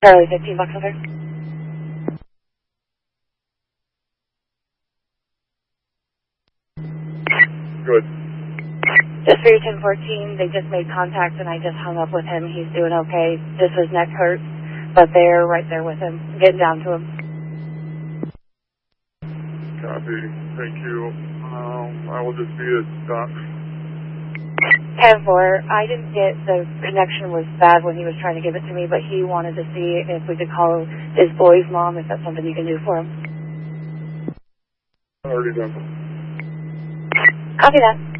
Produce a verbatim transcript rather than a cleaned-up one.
Charlie fifteen bucks over. Good. Just for your ten fourteen, they just made contact and I just hung up with him. He's doing okay. Just his neck hurts, but they're right there with him, getting down to him. Copy. Thank you. Um, I will just be at stop. ten four, I didn't get the connection was bad when he was trying to give it to me, but he wanted to see if we could call his boy's mom, if that's something you can do for him. Already done. Copy that.